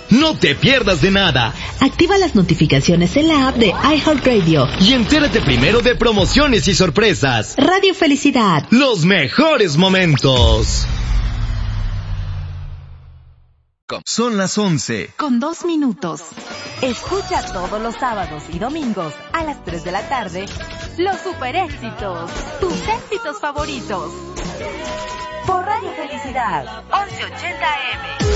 No te pierdas de nada. Activa las notificaciones en la app de iHeartRadio y entérate primero de promociones y sorpresas. Radio Felicidad. Los mejores momentos. Son las 11. Con 2 minutos. Escucha todos los sábados y domingos a las 3 de la tarde los super éxitos, tus éxitos favoritos. Por Radio Felicidad, 1180 AM.